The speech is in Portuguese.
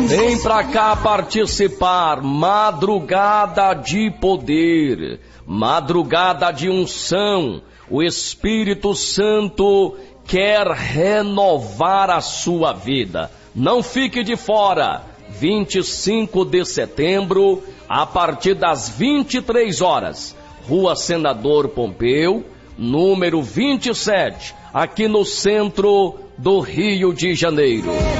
Vem pra cá participar, madrugada de poder, madrugada de unção. O Espírito Santo quer renovar a sua vida. Não fique de fora. 25 de setembro, a partir das 23 horas, Rua Senador Pompeu, número 27, aqui no centro do Rio de Janeiro.